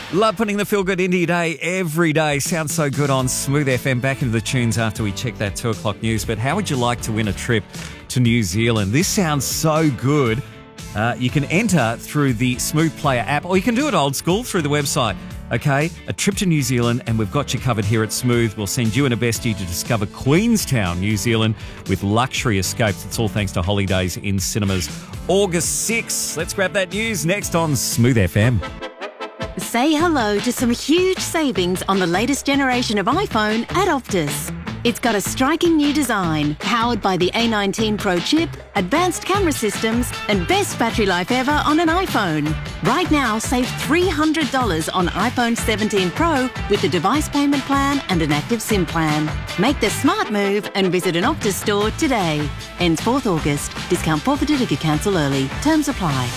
Love putting the feel-good into your day every day. Sounds so good on Smooth FM. Back into the tunes after we check that 2 o'clock news. But how would you like to win a trip to New Zealand? This sounds so good. You can enter through the Smooth Player app, or you can do it old school through the website. Okay, a trip to New Zealand, and we've got you covered here at Smooth. We'll send you and a bestie to discover Queenstown, New Zealand, with luxury escapes. It's all thanks to Holidays in Cinemas, August 6th. Let's grab that news next on Smooth FM. Say hello to some huge savings on the latest generation of iPhone at Optus. It's got a striking new design, powered by the A19 Pro chip, advanced camera systems, and best battery life ever on an iPhone. Right now, save $300 on iPhone 17 Pro with the device payment plan and an active SIM plan. Make the smart move and visit an Optus store today. Ends 4th August. Discount forfeited if you cancel early. Terms apply.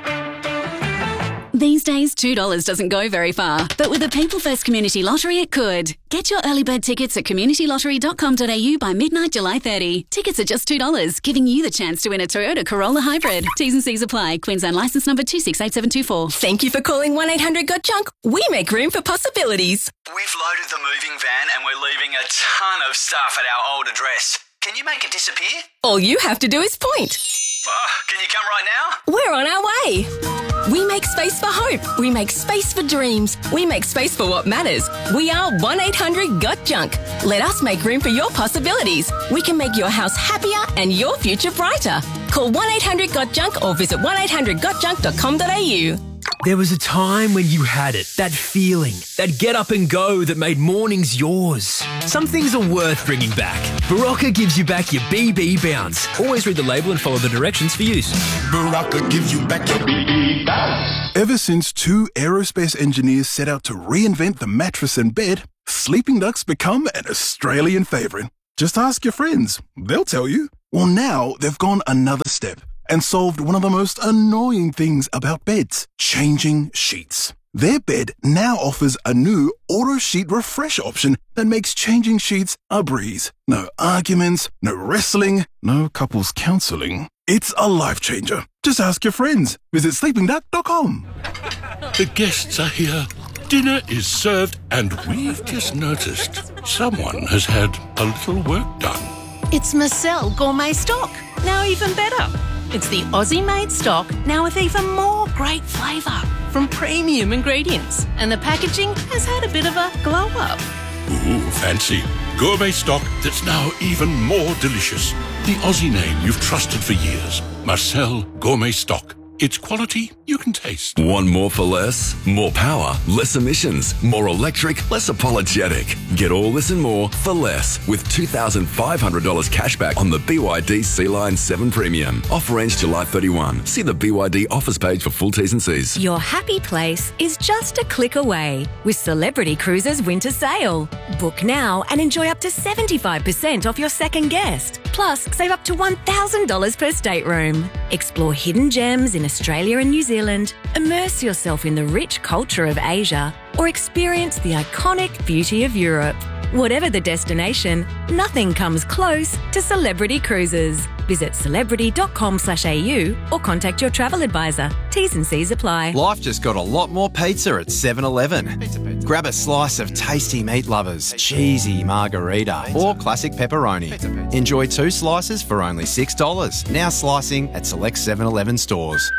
These days, $2 doesn't go very far, but with the People First Community Lottery, it could. Get your early bird tickets at communitylottery.com.au by midnight July 30. Tickets are just $2, giving you the chance to win a Toyota Corolla Hybrid. T's and C's apply. Queensland licence number 268724. Thank you for calling 1-800-GOT-JUNK. We make room for possibilities. We've loaded the moving van and we're leaving a ton of stuff at our old address. Can you make it disappear? All you have to do is point. Can you come right now? We're on our way. We make space for hope. We make space for dreams. We make space for what matters. We are 1-800-GOT-JUNK. Let us make room for your possibilities. We can make your house happier and your future brighter. Call 1-800-GOT-JUNK or visit 1-800-GOT-JUNK.com.au. There was a time when you had it, that feeling, that get up and go that made mornings yours. Some things are worth bringing back. Barocca gives you back your BB bounce. Always read the label and follow the directions for use. Barocca gives you back your BB bounce. Ever since 2 aerospace engineers set out to reinvent the mattress and bed, Sleeping Duck's become an Australian favourite. Just ask your friends, they'll tell you. Well, now they've gone another step and solved one of the most annoying things about beds, changing sheets. Their bed now offers a new auto sheet refresh option that makes changing sheets a breeze. No arguments, no wrestling, no couples counselling. It's a life changer. Just ask your friends. Visit sleepingduck.com. The guests are here. Dinner is served, and we've just noticed someone has had a little work done. It's Marcel Gourmet Stock, now even better. It's the Aussie-made stock, now with even more great flavour from premium ingredients. And the packaging has had a bit of a glow-up. Ooh, fancy. Gourmet stock that's now even more delicious. The Aussie name you've trusted for years. Marcel Gourmet Stock. It's quality you can taste. Want more for less? More power, less emissions, more electric, less apologetic. Get all this and more for less with $2,500 cashback on the BYD Sea-Line 7 Premium. Offer ends July 31. See the BYD offers page for full T's and C's. Your happy place is just a click away with Celebrity Cruises Winter Sale. Book now and enjoy up to 75% off your second guest. Plus, save up to $1,000 per stateroom. Explore hidden gems in Australia and New Zealand, immerse yourself in the rich culture of Asia, or experience the iconic beauty of Europe. Whatever the destination, nothing comes close to Celebrity Cruises. Visit celebrity.com.au or contact your travel advisor. T's and C's apply. Life just got a lot more pizza at 7-Eleven. Grab a slice of tasty meat lovers, cheesy margarita, or classic pepperoni. Enjoy 2 slices for only $6. Now slicing at select 7-Eleven stores.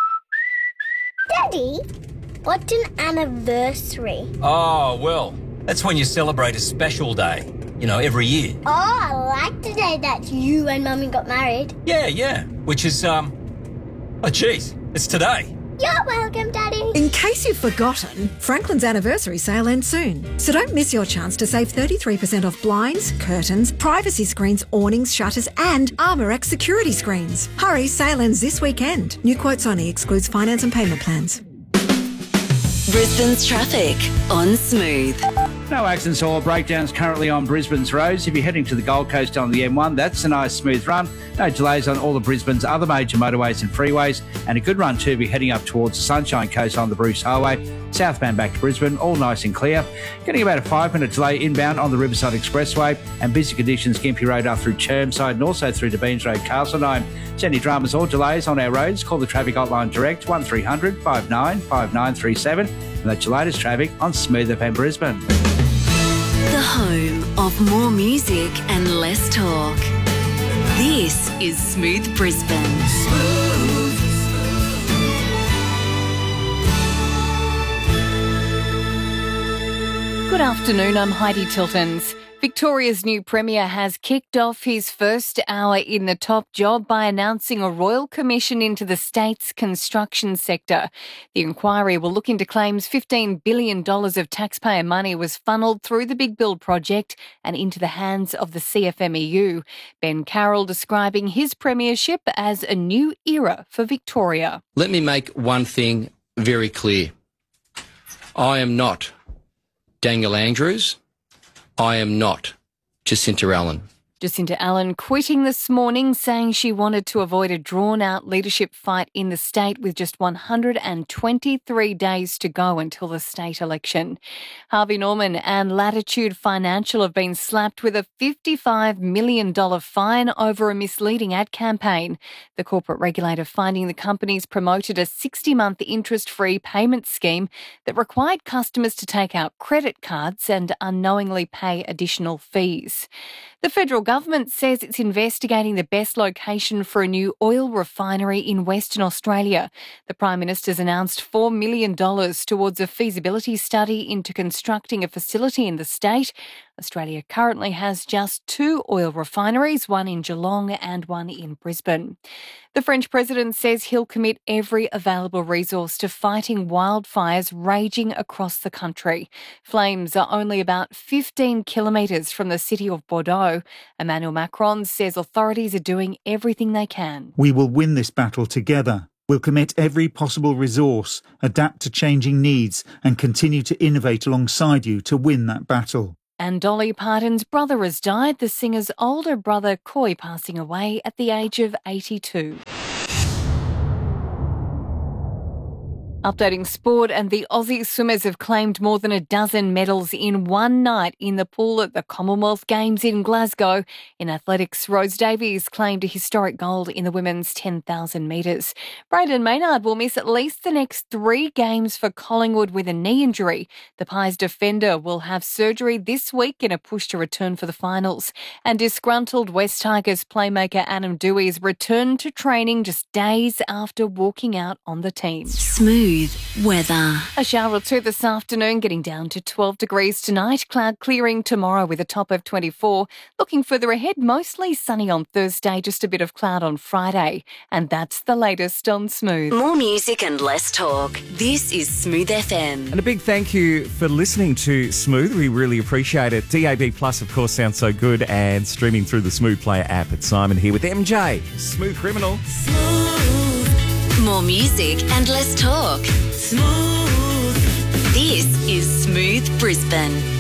Daddy, what's an anniversary? Oh, well, that's when you celebrate a special day. You know, every year. Oh, I like the day that you and Mummy got married. Yeah. Which is, oh, geez, it's today. You're welcome, Daddy. In case you've forgotten, Franklin's anniversary sale ends soon. So don't miss your chance to save 33% off blinds, curtains, privacy screens, awnings, shutters and ArmorX security screens. Hurry, sale ends this weekend. New quotes only, excludes finance and payment plans. Brisbane's traffic on Smooth. No accidents or breakdowns currently on Brisbane's roads. If you're heading to the Gold Coast on the M1, that's a nice smooth run. No delays on all of Brisbane's other major motorways and freeways, and a good run too if you're heading up towards the Sunshine Coast on the Bruce Highway. Southbound back to Brisbane, all nice and clear. Getting about a 5-minute delay inbound on the Riverside Expressway, and busy conditions Gympie Road up through Chermside and also through to Beans Road, Castlemaine. So any dramas or delays on our roads, call the traffic hotline direct 1300 59 5937. And that's your latest traffic on Smooth FM Brisbane. The home of more music and less talk. This is Smooth Brisbane. Good afternoon, I'm Heidi Tiltons. Victoria's new Premier has kicked off his first hour in the top job by announcing a royal commission into the state's construction sector. The inquiry will look into claims $15 billion of taxpayer money was funneled through the Big Build project and into the hands of the CFMEU. Ben Carroll describing his premiership as a new era for Victoria. Let me make one thing very clear. I am not Daniel Andrews. I am not Jacinta Allen. Jacinta Allen quitting this morning, saying she wanted to avoid a drawn-out leadership fight in the state with just 123 days to go until the state election. Harvey Norman and Latitude Financial have been slapped with a $55 million fine over a misleading ad campaign. The corporate regulator finding the companies promoted a 60-month interest-free payment scheme that required customers to take out credit cards and unknowingly pay additional fees. The federal government says it's investigating the best location for a new oil refinery in Western Australia. The Prime Minister's announced $4 million towards a feasibility study into constructing a facility in the state. Australia currently has just 2 oil refineries, one in Geelong and one in Brisbane. The French president says he'll commit every available resource to fighting wildfires raging across the country. Flames are only about 15 kilometres from the city of Bordeaux. Emmanuel Macron says authorities are doing everything they can. We will win this battle together. We'll commit every possible resource, adapt to changing needs and continue to innovate alongside you to win that battle. And Dolly Parton's brother has died, the singer's older brother Coy passing away at the age of 82. Updating sport, and the Aussie swimmers have claimed more than a dozen medals in one night in the pool at the Commonwealth Games in Glasgow. In athletics, Rose Davies claimed a historic gold in the women's 10,000 metres. Brayden Maynard will miss at least the next 3 games for Collingwood with a knee injury. The Pies defender will have surgery this week in a push to return for the finals. And disgruntled West Tigers playmaker Adam Dewey's returned to training just days after walking out on the team. Smooth weather. A shower or two this afternoon, getting down to 12 degrees tonight. Cloud clearing tomorrow with a top of 24. Looking further ahead, mostly sunny on Thursday, just a bit of cloud on Friday. And that's the latest on Smooth. More music and less talk. This is Smooth FM. And a big thank you for listening to Smooth. We really appreciate it. DAB Plus, of course, sounds so good. And streaming through the Smooth Player app. It's Simon here with MJ, Smooth Criminal. More music and less talk. Smooth. This is Smooth Brisbane.